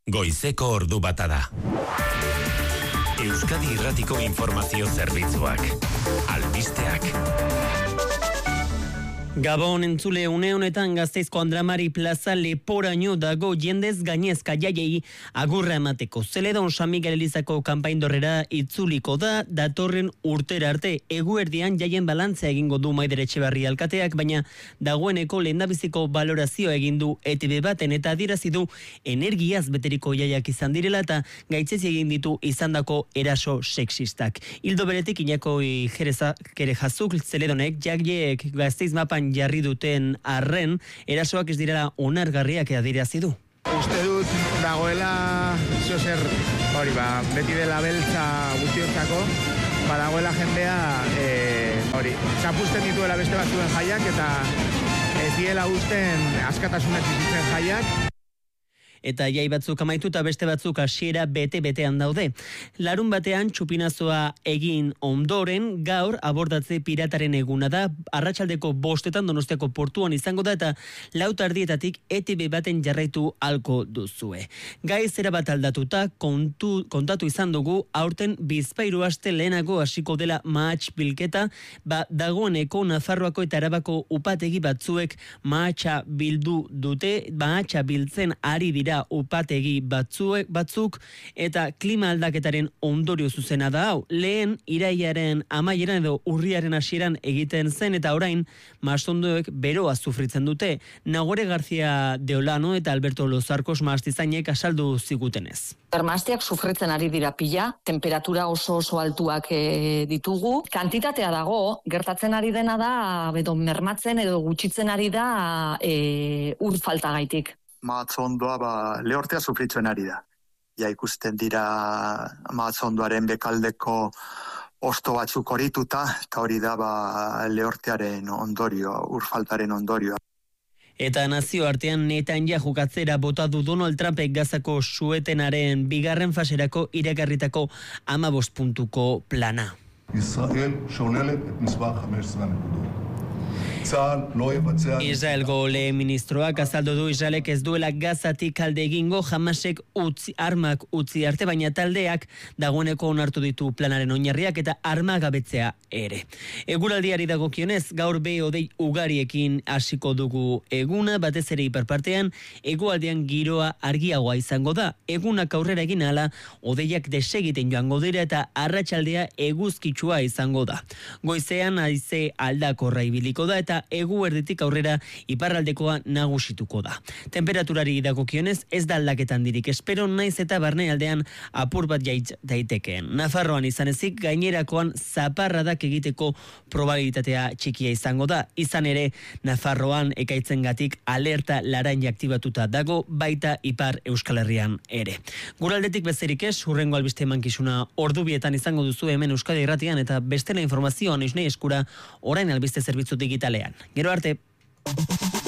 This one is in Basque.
Goizeko ordu bata da. Euskadi Irratiko Informazio Zerbitzuak. Albisteak. Gabon entzule, une honetan Gasteizko Andramari plaza leporaino dago jendez gainezka jaiei agurra emateko. Zeledon San Miguel Elizako kanpaindorrera itzuliko da, datorren urtera arte. Eguerdian jaien balantzea egingo du Maider Etxebarri alkateak, baina dagoeneko lehendabiziko balorazioa egin du ETB baten eta adierazi du energiaz beteriko jaiak izan direla eta gaitzezi egin ditu izandako eraso sexistak. Hildo beretik Inakoi Jerezazuk Zeledonek jaiek Gasteiz mapan jarri duten arren, erasoak ez direla onargarriak adierazi du. Uste dut dagoela zer beti dela beltza guztiontzako, dagoela jendea txapusten dituela beste batzuen jaiak eta ez diela usten askatasunak bizitzen jaiak. Eta jai batzuk amaitu eta beste batzuk hasiera bete-betean daude. Larun batean txupinazoa egin ondoren, gaur abordatze pirataren eguna da, arratsaldeko 5 Donostiako portuan izango da eta 4:00 ETB baten jarraitu halko duzue. Gaiz erabat aldatuta kontatu izan dugu aurten Bizpahiru aste lehenago hasiko dela mahats bilketa, dagoeneko Nafarroako eta Arabako upategi batzuek mahatsa bildu dute, mahatsa biltzen ari dira upategi batzuk eta klima aldaketaren ondorio zuzena da hau. Lehen irailaren amaieran edo urriaren hasieran egiten zen eta orain masondoek beroa sufritzen dute. Nagore García de Olano eta Alberto Lozarkos mahastizainek asaldu zigutenez. Mahastiak sufritzen ari dira pila, temperatura oso altuak ditugu. Kantitatea dago, gertatzen ari dena da, mermatzen edo gutxitzen ari da ur faltagaitik. Mahatzondoa lehortea sufritzen ari da. Ja ikusten dira mahatzondoaren bekaldeko osto batzuk horituta, eta hori da lehortearen ondorio, urfaltaren ondorioa. Eta nazioartean Netanyahu katzera bota du Donald Trumpek Gazako suetenaren bigarren faserako iragarritako 15 puntuko plana. Israel שווללת את מספר 15 הנקודות. Israelgo lehen ministroak azaldu du Israelek ez duela Gazatik alde egingo, Hamasek armak utzi arte, baina taldeak dagoeneko onartu ditu planaren oinarriak eta armagabetzea ere. Eguraldiari dagokionez, gaur hodei ugariekin hasiko dugu eguna, batez ere iparpartean, hegoaldean giroa argiagoa izango da. Egunak aurrera egin ahala, hodeiak desegiten joango dira eta arratsaldea eguzkitsua izango da. Goizean haize aldakorra ibiliko da eta eguerditik aurrera iparraldekoa nagusituko da. Temperaturari dagokionez ez da aldaketan dirik espero, naiz eta barnealdean apur bat daitekeen. Nafarroan izan ezik gainerakoan zaparradak egiteko probabilitatea txikia izango da. Izan ere, Nafarroan ekaitzengatik alerta laranja aktibatuta dago, baita ipar Euskal Herrian ere. Guraldetik bezerik ez, hurrengo albiste emankizuna ordubietan izango duzu hemen Euskadi Irratian eta bestela informazioan esnei eskura orain albiste zerbitzu digitalean. Gero arte.